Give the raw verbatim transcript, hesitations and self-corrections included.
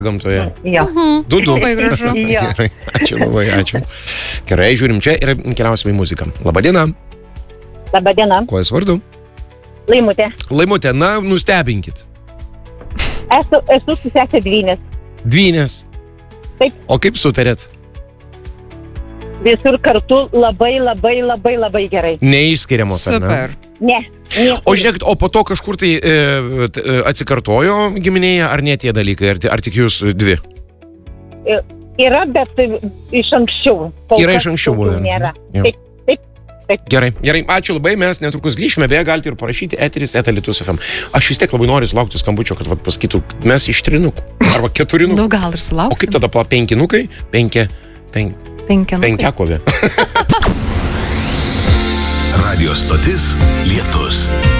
gamtoje. Jo. Du, du. Labai gražu. Jo. Gerai, ačiū labai, ačiū. Gerai, žiūrim čia ir keliausime į muziką. Labadiena. Labadiena. Kuo jūs vardu? Laimutė. Laimutė, na, nustebinkit. Esu, esu su sesė dvynės. Dvynės. Taip. O kaip sutarėt? Visur kartu labai, labai, labai, labai gerai. Neišskiriamos, ar ne? Super. Ne. ne. O žiūrėkit, o po to kažkur tai e, t- e, atsikartojo giminėje, ar ne tie dalykai, ar, ti- ar tik jūs dvi? Yra, bet iš anksčiau. Kol Yra kas iš anksčiau daugiau buvę. Nėra. Jo. Taip, taip, taip. Gerai, gerai, ačiū labai, mes netrukus grįšime, beje, galite ir parašyti eteris eta Lietuvos F M. Aš vis tiek labai noriu sulaukti skambučio, kad vat, pasakytų, mes iš trinukų arba keturinukų. Nu, gal ir O sulauksim. kaip tada pla penkinukai? Penkia, pen, Penkianukai. penkiakovė. Radio stotis Lietus.